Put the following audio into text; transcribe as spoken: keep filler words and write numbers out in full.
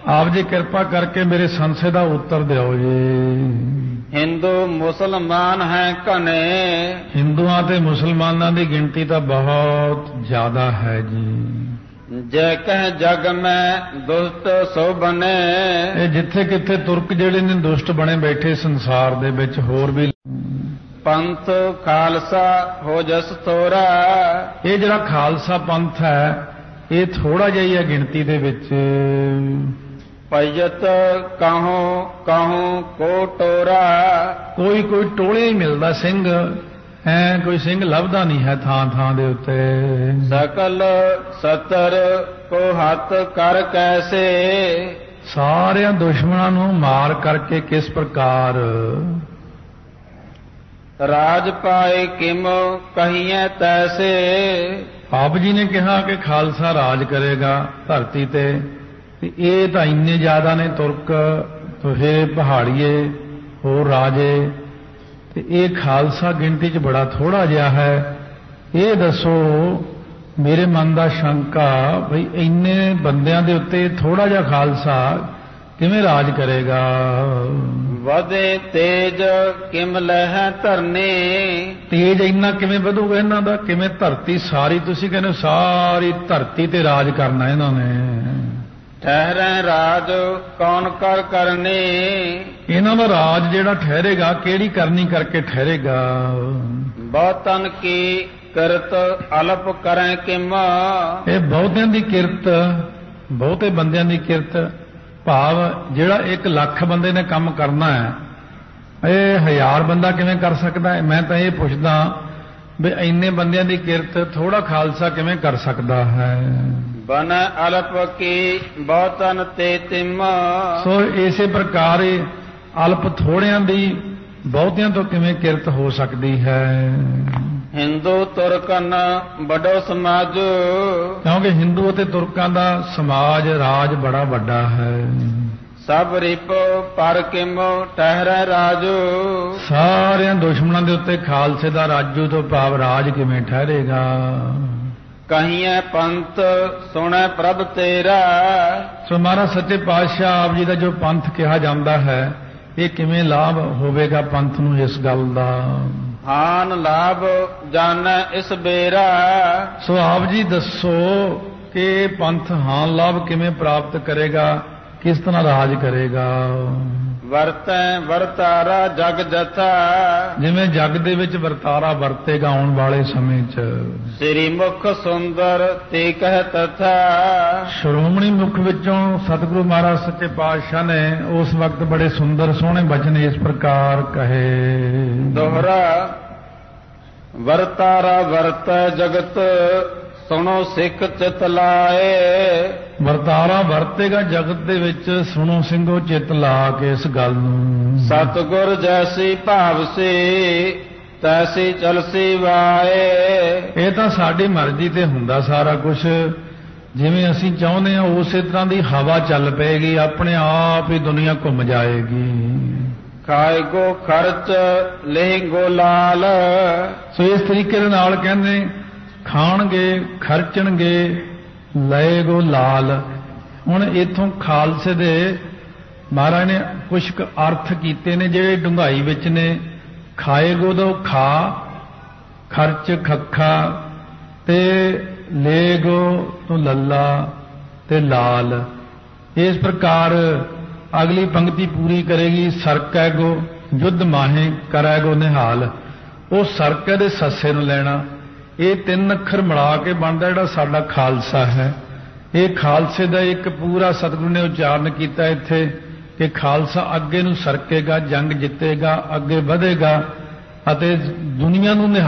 ਆਪ ਜੀ ਕਿਰਪਾ ਕਰਕੇ ਮੇਰੇ ਸੰਸ਼ੇ ਦਾ ਉੱਤਰ ਦਿਓ ਜੀ। ਹਿੰਦੂ ਮੁਸਲਮਾਨ ਹੈ ਘਨੇ, ਹਿੰਦੂਆਂ ਤੇ ਮੁਸਲਮਾਨਾਂ ਦੀ ਗਿਣਤੀ ਤਾਂ ਬਹੁਤ ਜ਼ਿਆਦਾ ਹੈ ਜੀ। ਜੈ ਕਹਿ ਜਗ ਮੈਂ ਦੁਸ਼ਟ ਸੋ ਬਨੇ, ਇਹ ਜਿੱਥੇ ਕਿੱਥੇ ਤੁਰਕ ਜਿਹੜੇ ਨੇ ਦੁਸ਼ਟ ਬਣੇ ਬੈਠੇ ਸੰਸਾਰ ਦੇ ਵਿੱਚ, ਹੋਰ ਵੀ ਪੰਥ ਖਾਲਸਾ ਹੋ ਜਸ ਤੋਰਾ। ਇਹ ਜਿਹੜਾ ਖਾਲਸਾ ਪੰਥ ਹੈ ਇਹ ਥੋੜਾ ਜਿਹਾ ਹੀ ਹੈ ਗਿਣਤੀ ਦੇ ਵਿੱਚ। ਭਜਤ ਕਾਹੋਂ ਕਾਹੋਂ ਕੋ ਟੋਰਾ, ਕੋਈ ਕੋਈ ਟੋਲੇ ਹੀ ਮਿਲਦਾ ਸਿੰਘ, ਐ ਕੋਈ ਸਿੰਘ ਲੱਭਦਾ ਨਹੀਂ ਹੈ ਥਾਂ ਥਾਂ ਦੇ ਉੱਤੇ। ਸਕਲ ਸਤਰ ਕੋ ਹੱਥ ਕਰ ਕੈਸੇ, ਸਾਰਿਆਂ ਦੁਸ਼ਮਣਾਂ ਨੂੰ ਮਾਰ ਕਰਕੇ ਕਿਸ ਪ੍ਰਕਾਰ। ਰਾਜ ਪਾਏ ਕਿਮ ਕਹੀਏ ਤੈਸੇ, ਆਪ ਜੀ ਨੇ ਕਿਹਾ ਕਿ ਖਾਲਸਾ ਰਾਜ ਕਰੇਗਾ ਧਰਤੀ ਤੇ, ਤੇ ਇਹ ਤਾਂ ਇੰਨੇ ਜ਼ਿਆਦਾ ਨੇ ਤੁਰਕ, ਤੁਹੇ ਪਹਾੜੀਏ, ਹੋਰ ਰਾਜੇ, ਤੇ ਇਹ ਖਾਲਸਾ ਗਿਣਤੀ 'ਚ ਬੜਾ ਥੋੜਾ ਜਿਹਾ ਹੈ। ਇਹ ਦੱਸੋ ਮੇਰੇ ਮਨ ਦਾ ਸ਼ੰਕਾ ਭਈ ਇੰਨੇ ਬੰਦਿਆਂ ਦੇ ਉੱਤੇ ਥੋੜਾ ਜਿਹਾ ਖਾਲਸਾ ਕਿਵੇਂ ਰਾਜ ਕਰੇਗਾ। ਵਧੇ ਤੇਜ ਕਿਮ ਲਹਿ ਧਰਨੇ, ਤੇਜ ਇੰਨਾ ਕਿਵੇਂ ਵਧੂਗਾ ਇਹਨਾਂ ਦਾ, ਕਿਵੇਂ ਧਰਤੀ ਸਾਰੀ, ਤੁਸੀਂ ਕਹਿੰਦੇ ਸਾਰੀ ਧਰਤੀ ਤੇ ਰਾਜ ਕਰਨਾ ਇਹਨਾਂ ਨੇ। ਠਹਿਰੈ ਰਾਜ ਕੌਣ ਕਰ ਕਰਨੇ, ਇਹਨਾਂ ਦਾ ਰਾਜ ਜਿਹੜਾ ਠਹਿਰੇਗਾ ਕਿਹੜੀ ਕਰਨੀ ਕਰਕੇ ਠਹਿਰੇਗਾ। ਬਹੁਤਨ ਕੀ ਕਰਤ ਅਲਪ ਕਰੈ ਕਿਮ, ਇਹ ਬਹੁਤਿਆਂ ਦੀ ਕਿਰਤ, ਬਹੁਤੇ ਬੰਦਿਆਂ ਦੀ ਕਿਰਤ, ਭਾਵ ਜਿਹੜਾ ਇੱਕ ਲੱਖ ਬੰਦੇ ਨੇ ਕੰਮ ਕਰਨਾ ਹੈ ਇਹ ਹਜ਼ਾਰ ਬੰਦਾ ਕਿਵੇਂ ਕਰ ਸਕਦਾ ਹੈ। ਮੈਂ ਤਾਂ ਇਹ ਪੁੱਛਦਾ ਵੀ ਇੰਨੇ ਬੰਦਿਆਂ ਦੀ ਕਿਰਤ ਥੋੜਾ ਖਾਲਸਾ ਕਿਵੇਂ ਕਰ ਸਕਦਾ ਹੈ। ਬਨ ਅਲਪ ਕੀ ਬਹੁਤਨ ਤੇ ਤਿਮ, ਸੋ ਇਸੇ ਪ੍ਰਕਾਰ ਅਲਪ ਥੋੜਿਆਂ ਦੀ ਬਹੁਤਿਆਂ ਤੋਂ ਕਿਵੇਂ ਕਿਰਤ ਹੋ ਸਕਦੀ ਹੈ। ਹਿੰਦੂ ਤੁਰਕਨ ਵੱਡੋ ਸਮਾਜ, ਕਿਉਂਕਿ ਹਿੰਦੂ ਅਤੇ ਤੁਰਕਾਂ ਦਾ ਸਮਾਜ ਰਾਜ ਬੜਾ ਵੱਡਾ ਹੈ। ਸਭ ਰਿਪ ਪਰ ਕਿਮ ਠਹਿਰੈ ਰਾਜੂ, ਸਾਰਿਆਂ ਦੁਸ਼ਮਣਾਂ ਦੇ ਉੱਤੇ ਖਾਲਸੇ ਦਾ ਰਾਜੂ ਤੋਂ ਭਾਵ ਰਾਜ ਕਿਵੇਂ ਠਹਿਰੇਗਾ। ਕਹੀਏ ਪੰਥ ਸੁਣੈ ਪ੍ਰਭ ਤੇਰਾ, ਸੋ ਮਹਾਰਾਜ ਸੱਚੇ ਪਾਤਸ਼ਾਹ ਆਪ ਜੀ ਦਾ ਜੋ ਪੰਥ ਕਿਹਾ ਜਾਂਦਾ ਹੈ ਇਹ ਕਿਵੇਂ ਲਾਭ ਹੋਵੇਗਾ ਪੰਥ ਨੂੰ ਇਸ ਗੱਲ ਦਾ। ਹਾਨ ਲਾਭ ਜਾਣੈ ਇਸ ਬੇਰਾ, ਸੋ ਆਪ ਜੀ ਦੱਸੋ ਕਿ ਪੰਥ ਹਾਨ ਲਾਭ ਕਿਵੇਂ ਪ੍ਰਾਪਤ ਕਰੇਗਾ, ਕਿਸ ਤਰ੍ਹਾਂ ਰਾਜ ਕਰੇਗਾ। ਵਰਤੈ ਵਰਤਾਰਾ ਜਗ ਜਥਾ, ਜਿਵੇਂ ਜਗ ਦੇ ਵਿੱਚ ਵਰਤਾਰਾ ਵਰਤੇਗਾ ਆਉਣ ਵਾਲੇ ਸਮੇਂ 'ਚ। ਸ੍ਰੀ ਮੁਖ ਸੁੰਦਰ ਤੇ ਕਹਿ ਤਥਾ, ਸ਼੍ਰੋਮਣੀ ਮੁਖ ਵਿੱਚੋਂ ਸਤਿਗੁਰੂ ਮਹਾਰਾਜ ਸੱਚੇ ਪਾਤਸ਼ਾਹ ਨੇ ਉਸ ਵਕਤ ਬੜੇ ਸੁੰਦਰ ਸੋਹਣੇ ਬਚਨ ਇਸ ਪ੍ਰਕਾਰ ਕਹੇ। ਦੋਹਰਾ ਵਰਤਾਰਾ ਵਰਤੈ ਜਗਤ, ਸੁਣੋ ਸਿੱਖ ਚਿਤ ਲਾਏ। ਵਰਤਾਰਾ ਵਰਤੇਗਾ ਜਗਤ ਦੇ ਵਿੱਚ, ਸੁਣੋ ਸਿੰਘੋ ਚਿੱਤ ਲਾ ਕੇ ਇਸ ਗੱਲ ਨੂੰ। ਸਤਿਗੁਰ ਜੈਸੀ ਭਾਵ ਸੀ ਤੈਸੀ ਚਲਸੀ ਵਾਏ, ਇਹ ਤਾਂ ਸਾਡੀ ਮਰਜ਼ੀ ਤੇ ਹੁੰਦਾ ਸਾਰਾ ਕੁਝ, ਜਿਵੇਂ ਅਸੀਂ ਚਾਹੁੰਦੇ ਹਾਂ ਉਸੇ ਤਰ੍ਹਾਂ ਦੀ ਹਵਾ ਚੱਲ ਪਏਗੀ, ਆਪਣੇ ਆਪ ਹੀ ਦੁਨੀਆ ਘੁੰਮ ਜਾਏਗੀ। ਖਾਏ ਗੋ ਖਰਚ ਲਹਿੰਗੋ ਲਾਲ, ਸੋ ਇਸ ਤਰੀਕੇ ਦੇ ਨਾਲ ਕਹਿੰਦੇ ਖਾਣਗੇ ਖਰਚਣਗੇ ਲਏ ਗੋ ਲਾਲ। ਹੁਣ ਇਥੋਂ ਖਾਲਸੇ ਦੇ ਮਹਾਰਾਜ ਨੇ ਕੁਝ ਕੁ ਅਰਥ ਕੀਤੇ ਨੇ ਜਿਹੜੇ ਡੂੰਘਾਈ ਵਿੱਚ ਨੇ। ਖਾਏਗੋ ਤੋਂ ਖਾ, ਖਰਚ ਖੱਖਾ, ਤੇ ਲੇਗੋ ਤੋਂ ਲੱਲਾ ਤੇ ਲਾਲ। ਇਸ ਪ੍ਰਕਾਰ ਅਗਲੀ ਪੰਕਤੀ ਪੂਰੀ ਕਰੇਗੀ। ਸਰਕੈਗੋ ਯੁੱਧ ਮਾਹੇ ਕਰੈਗੋ ਨਿਹਾਲ। ਉਹ ਸਰਕੈ ਦੇ ਸੱਸੇ ਨੂੰ ਲੈਣਾ। ਇਹ ਤਿੰਨ ਅੱਖਰ ਮਿਲਾ ਕੇ ਬਣਦਾ ਜਿਹੜਾ ਸਾਡਾ ਖਾਲਸਾ ਹੈ। ਇਹ ਖਾਲਸੇ ਦਾ ਇੱਕ ਪੂਰਾ ਸਤਿਗੁਰੂ ਨੇ ਉਚਾਰਨ ਕੀਤਾ ਇੱਥੇ ਕਿ ਖਾਲਸਾ ਅੱਗੇ ਨੂੰ ਸਰਕੇਗਾ, ਜੰਗ ਜਿੱਤੇਗਾ, ਅੱਗੇ ਵਧੇਗਾ ਅਤੇ ਦੁਨੀਆ ਨੂੰ